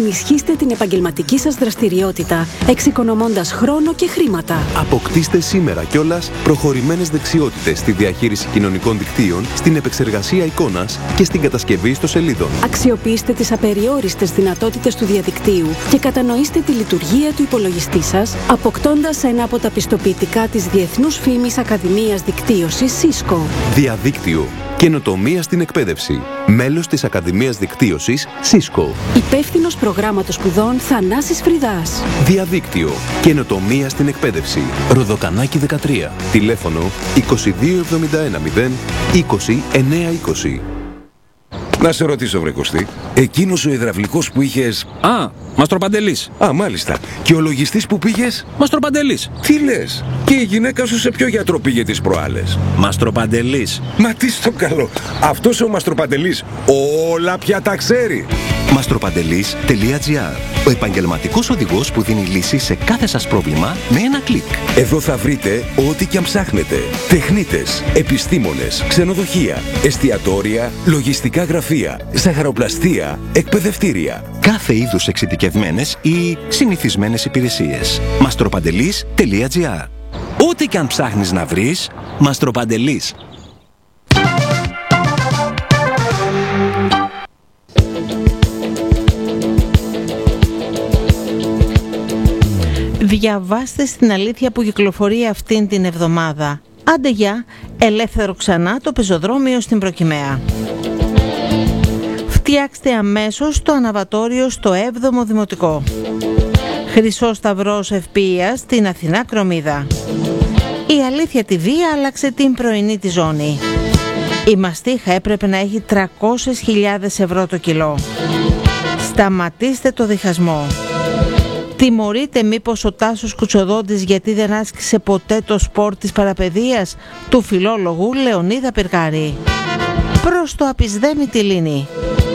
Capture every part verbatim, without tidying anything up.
ενισχύστε την επαγγελματική σας δραστηριότητα, εξοικονομώντας χρόνο και χρήματα. Αποκτήστε σήμερα κιόλας προχωρημένες δεξιότητες στη διαχείριση κοινωνικών δικτύων, στην επεξεργασία εικόνας και στην κατασκευή ιστοσελίδων. Αξιοποιήστε τις απεριόριστες δυνατότητες του διαδικτύου και κατανοήστε τη λειτουργία του υπολογιστή σας, αποκτώντας ένα από τα πιστοποιητικά της Διεθνούς Φήμης Ακαδημίας Δικτύωσης Cisco. Διαδίκτυο. Καινοτομία στην εκπαίδευση. Μέλος της Ακαδημίας Δικτύωσης Cisco. Υπεύθυνος προγράμματος σπουδών Θανάσης Φρυδάς. Διαδίκτυο. Καινοτομία στην εκπαίδευση. Ροδοκανάκι δεκατρία. Τηλέφωνο είκοσι δύο εβδομήντα ένα μηδέν είκοσι εννιακόσια είκοσι. Να σε ρωτήσω, βρε Κωστή, εκείνος ο υδραυλικός που είχες... Α, Μαστροπαντελής. Α, μάλιστα. Και ο λογιστής που πήγες... Μαστροπαντελής. Τι λες? Και η γυναίκα σου σε ποιο γιατρό πήγε τις προάλλες? Μαστροπαντελής. Μα τι στο καλό. Αυτός ο Μαστροπαντελής όλα πια τα ξέρει. μαστροπαντελής τελεία τζι άρ. Ο επαγγελματικός οδηγός που δίνει λύση σε κάθε σας πρόβλημα με ένα κλικ. Εδώ θα βρείτε ό,τι και αν ψάχνετε. Τεχνίτες, επιστήμονες, ξενοδοχεία, εστιατόρια, λογιστικά γραφεία, ζαχαροπλαστεία, εκπαιδευτήρια. Κάθε είδους εξειδικευμένες ή συνηθισμένες υπηρεσίες. μαστροπαντελής τελεία τζι άρ. Ό,τι και αν ψάχνεις να βρεις, Μαστροπαντελής. Διαβάστε στην αλήθεια που κυκλοφορεί αυτήν την εβδομάδα. Άντε γεια, ελεύθερο ξανά το πεζοδρόμιο στην Προκυμαία. Φτιάξτε αμέσως το αναβατόριο στο έβδομο Δημοτικό. Χρυσός Σταυρός Ευποίας στην Αθηνά Κρομίδα. Η Αλήθεια τι βι άλλαξε την πρωινή τη ζώνη. Η μαστίχα έπρεπε να έχει τριακόσιες χιλιάδες ευρώ το κιλό. Σταματήστε το διχασμό. Τιμωρείται μήπως ο Τάσος Κουτσοδόντης γιατί δεν άσκησε ποτέ το σπορ της παραπαιδείας του φιλόλογου Λεωνίδα Πυργάρη. Προς το απεισδέμη τη λύνη.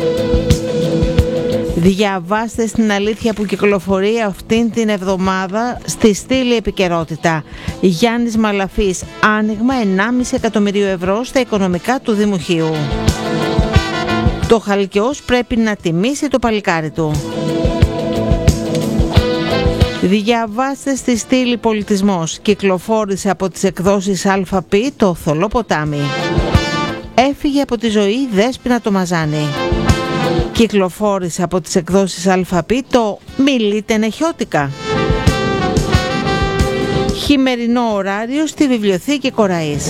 Διαβάστε στην αλήθεια που κυκλοφορεί αυτήν την εβδομάδα στη στήλη επικαιρότητα. Γιάννης Μαλαφής, άνοιγμα ενάμιση εκατομμυρίου ευρώ στα οικονομικά του Δημουχείου. Το Χαλκιός πρέπει να τιμήσει το παλικάρι του. Διαβάστε στη στήλη πολιτισμός. Κυκλοφόρησε από τις εκδόσεις ΑΠ το Θολό ποτάμι. Έφυγε από τη ζωή Δέσποινα το Μαζάνι. Κυκλοφόρησε από τις εκδόσεις ΑΠ το Μιλείτε νεχιώτικα. Χειμερινό ωράριο στη βιβλιοθήκη Κοραής.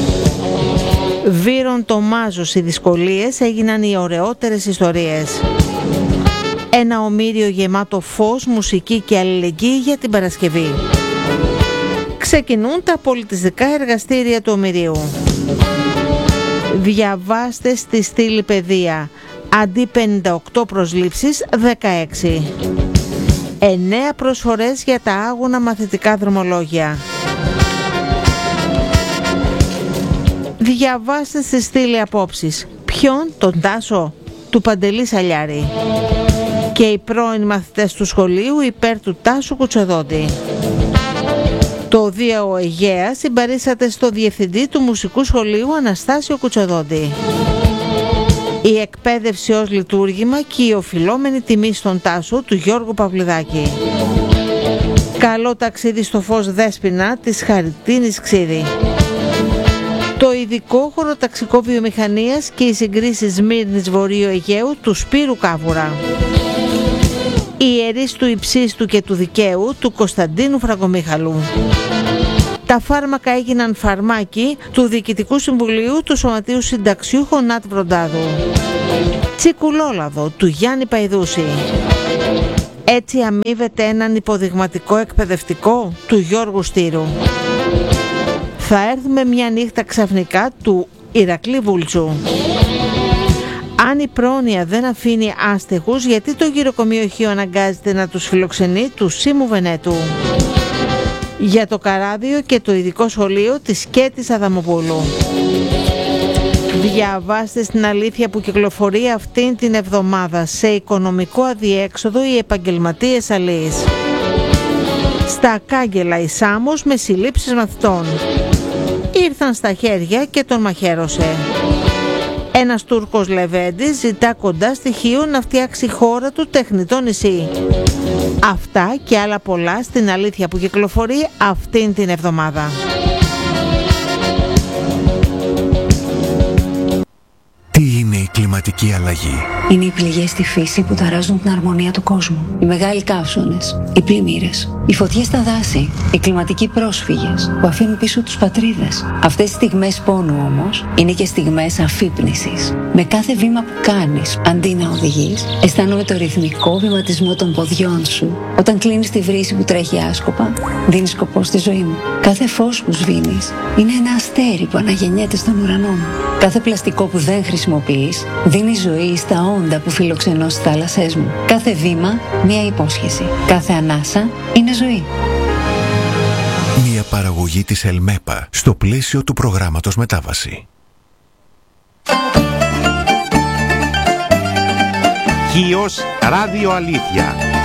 Βύρον το μάζος οι δυσκολίες έγιναν οι ωραιότερες ιστορίες. Ένα ομήριο γεμάτο φως, μουσική και αλληλεγγύη για την Παρασκευή. Ξεκινούν τα πολιτιστικά εργαστήρια του ομηρίου. Διαβάστε στη στήλη παιδεία. Αντί πενήντα οκτώ προσλήψεις, δεκαέξι. εννέα προσφορές για τα άγωνα μαθητικά δρομολόγια. Διαβάστε στη στήλη απόψεις. Ποιον? Τον Τάσο? Του Παντελή Σαλιάρη. Και οι πρώην μαθητές του σχολείου υπέρ του Τάσου Κουτσοδόντη. Το Δίαο Αιγαία συμπαρήσατε στο διευθυντή του Μουσικού Σχολείου Αναστάσιο Κουτσοδόντη. Η εκπαίδευση ως λειτουργήμα και η οφειλόμενη τιμή στον Τάσο του Γιώργου Παυλιδάκη. Καλό ταξίδι στο φως Δέσποινα της Χαριτίνης Ξίδη. Το ειδικό χωροταξικό βιομηχανίας και οι συγκρίσεις Σμύρνης Βορείου Αιγαίου του Σπύρου Κάβουρα. Οι ιερείς του Υψίστου και του Δικαίου του Κωνσταντίνου Φραγκομίχαλου. Τα φάρμακα έγιναν φαρμάκι του Διοικητικού Συμβουλίου του Σωματείου Συνταξιούχων Νατ Βροντάδου. Τσικουλόλαδο του Γιάννη Παϊδούση. Έτσι αμείβεται έναν υποδειγματικό εκπαιδευτικό του Γιώργου Στήρου. Θα έρθουμε μια νύχτα ξαφνικά του Ηρακλή Βούλτσου. Αν η πρόνοια δεν αφήνει άστεγους, γιατί το γυροκομειοχείο αναγκάζεται να τους φιλοξενεί του Σίμου Βενέτου. Για το Καράβιο και το ειδικό σχολείο της Κέτης Αδαμοπούλου. Διαβάστε στην αλήθεια που κυκλοφορεί αυτήν την εβδομάδα. Σε οικονομικό αδιέξοδο οι επαγγελματίες αλείς. Στα κάγκελα η Σάμος με συλλήψεις μαθητών. Ήρθαν στα χέρια και τον μαχαίρωσε. Ένας Τούρκος λεβέντης ζητά κοντά στη Χίο να φτιάξει χώρα του τεχνητό νησί. Αυτά και άλλα πολλά στην Αλήθεια που κυκλοφορεί αυτήν την εβδομάδα. Τι είναι η κλιματική αλλαγή? Είναι οι πληγές στη φύση που ταράζουν την αρμονία του κόσμου. Οι μεγάλοι καύσονες, οι πλημμύρες, οι φωτιές στα δάση, οι κλιματικοί πρόσφυγες που αφήνουν πίσω τους πατρίδες. Αυτές οι στιγμές πόνου όμως είναι και στιγμές αφύπνισης. Με κάθε βήμα που κάνεις, αντί να οδηγείς, αισθάνομαι το ρυθμικό βηματισμό των ποδιών σου. Όταν κλείνεις τη βρύση που τρέχει άσκοπα, δίνεις σκοπό στη ζωή μου. Κάθε φως που σβήνεις είναι ένα αστέρι που αναγεννιέται στον ουρανό μου. Κάθε πλαστικό που δεν χρησιμοποιείς δίνει ζωή στα όντα που φιλοξενώ στις θάλασσές μου. Κάθε βήμα μια υπόσχεση. Κάθε ανάσα είναι ζωή. Μια παραγωγή της Ελμέπα στο πλαίσιο του προγράμματος Μετάβαση. Χίος Ράδιο Αλήθεια.